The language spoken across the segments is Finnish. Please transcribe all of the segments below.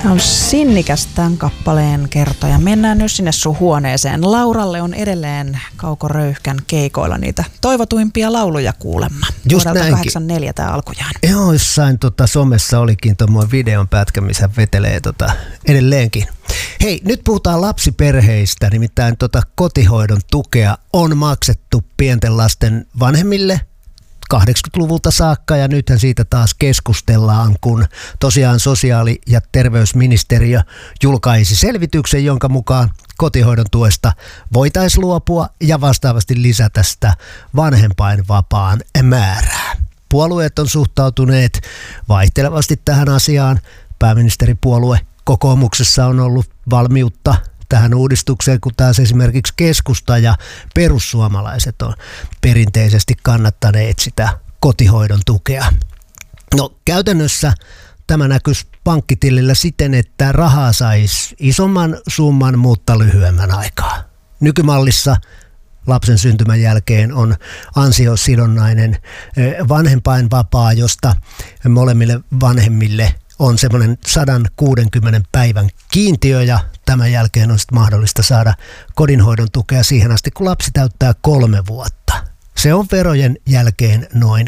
On sinnikäs tämän kappaleen kertoja. Mennään nyt sinne sun huoneeseen. Lauralle on edelleen Kauko Röyhkän keikoilla niitä toivotuimpia lauluja kuulemma. Just vuodelta näinkin. 84 tämä alkujaan. Joo, jossain somessa olikin tuommoinen videon pätkä, missä vetelee edelleenkin. Hei, nyt puhutaan lapsiperheistä, nimittäin kotihoidon tukea on maksettu pienten lasten vanhemmille 80-luvulta saakka, ja nythän siitä taas keskustellaan, kun tosiaan sosiaali- ja terveysministeriö julkaisi selvityksen, jonka mukaan kotihoidon tuesta voitaisiin luopua ja vastaavasti lisätä sitä vanhempainvapaan määrää. Puolueet on suhtautuneet vaihtelevasti tähän asiaan. Pääministeripuolue kokoomuksessa on ollut valmiutta tähän uudistukseen, kun taas esimerkiksi keskusta ja perussuomalaiset on perinteisesti kannattaneet sitä kotihoidon tukea. No käytännössä tämä näkyisi pankkitilillä siten, että rahaa saisi isomman summan, mutta lyhyemmän aikaa. Nykymallissa lapsen syntymän jälkeen on ansiosidonnainen vanhempainvapaa, josta molemmille vanhemmille on semmoinen 160 päivän kiintiö, ja tämän jälkeen on sitten mahdollista saada kodinhoidon tukea siihen asti, kun lapsi täyttää 3 vuotta. Se on verojen jälkeen noin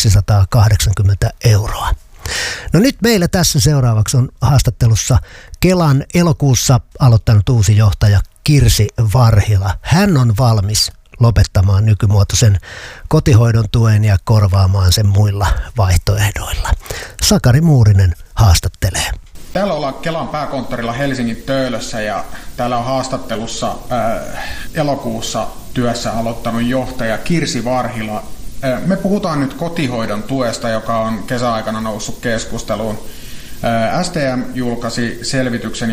280 €. No nyt meillä tässä seuraavaksi on haastattelussa Kelan elokuussa aloittanut uusi johtaja Kirsi Varhila. Hän on valmis lopettamaan nykymuotoisen kotihoidon tuen ja korvaamaan sen muilla vaihtoehdoilla. Sakari Muurinen haastattelee. Täällä ollaan Kelan pääkonttorilla Helsingin Töölössä, ja täällä on haastattelussa elokuussa työssä aloittanut johtaja Kirsi Varhila. Me puhutaan nyt kotihoidon tuesta, joka on kesäaikana noussut keskusteluun. STM julkaisi selvityksen,